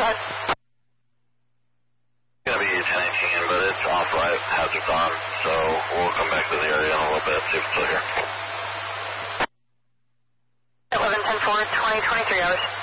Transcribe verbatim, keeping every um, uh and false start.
ahead. It's going to be ten eighteen, but it's off right, hazard's on, so we'll come back to the area in a little bit, see if it's still here. eleven ten four, twenty, twenty-three hours.